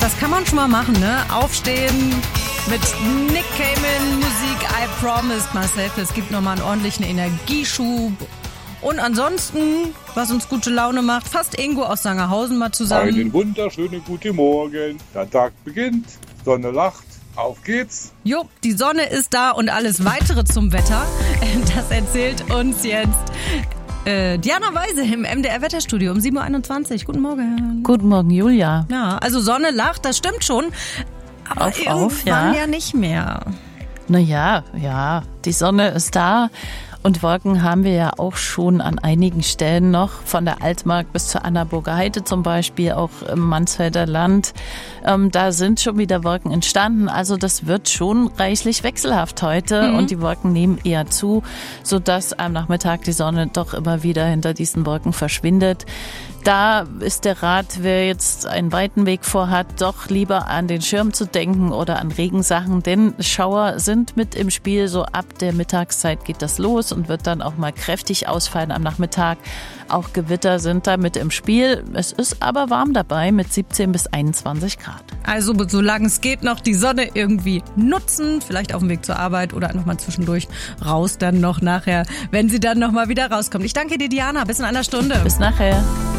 das kann man schon mal machen, ne? Aufstehen mit Nick Cayman, Musik I Promised Myself. Es gibt nochmal einen ordentlichen Energieschub. Und ansonsten, was uns gute Laune macht, fasst Ingo aus Sangerhausen mal zusammen. Einen wunderschönen guten Morgen. Der Tag beginnt, Sonne lacht. Auf geht's. Jo, die Sonne ist da und alles weitere zum Wetter. Das erzählt uns jetzt Diana Weise im MDR Wetterstudio um 7.21 Uhr. Guten Morgen. Guten Morgen, Julia. Ja, also Sonne lacht, das stimmt schon. Aber irgendwann ja nicht mehr. Naja, ja, die Sonne ist da. Und Wolken haben wir ja auch schon an einigen Stellen noch, von der Altmark bis zur Annaburger Heide zum Beispiel, auch im Mansfelder Land. Da sind schon wieder Wolken entstanden. Also das wird schon reichlich wechselhaft heute und die Wolken nehmen eher zu, sodass am Nachmittag die Sonne doch immer wieder hinter diesen Wolken verschwindet. Da ist der Rat, wer jetzt einen weiten Weg vorhat, doch lieber an den Schirm zu denken oder an Regensachen, denn Schauer sind mit im Spiel. So ab der Mittagszeit geht das los und wird dann auch mal kräftig ausfallen am Nachmittag. Auch Gewitter sind da mit im Spiel. Es ist aber warm dabei mit 17 bis 21 Grad. Also solange es geht, noch die Sonne irgendwie nutzen, vielleicht auf dem Weg zur Arbeit oder nochmal zwischendurch raus dann noch nachher, wenn sie dann nochmal wieder rauskommt. Ich danke dir, Diana. Bis in einer Stunde. Bis nachher.